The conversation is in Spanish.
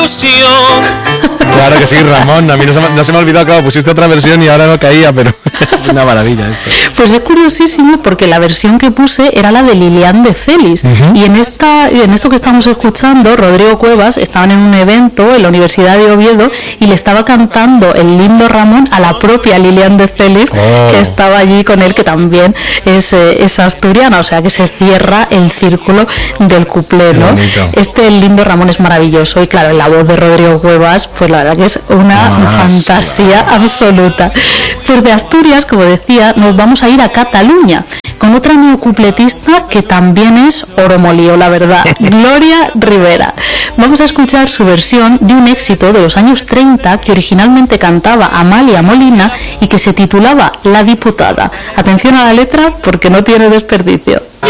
Claro que sí, Ramón, a mí no se me ha olvidado, claro, pusiste otra versión y ahora no caía, pero es una maravilla esto. Pues es curiosísimo porque la versión que puse era la de Lilian de Celis, y en esto que estamos escuchando, Rodrigo Cuevas estaban en un evento en la Universidad de Oviedo y le estaba cantando el lindo Ramón a la propia Lilian de Celis, que estaba allí con él, que también es asturiana, o sea que se cierra el círculo del cuplé, ¿no? El lindo Ramón es maravilloso y claro, la voz de Rodrigo Cuevas, pues la verdad que es una fantasía absoluta. Pues de Asturias, como decía, nos vamos a ir a Cataluña con otra neocupletista que también es oro molido, la verdad, Gloria Rivera. Vamos a escuchar su versión de un éxito de los años 30 que originalmente cantaba Amalia Molina y que se titulaba La Diputada. Atención a la letra porque no tiene desperdicio.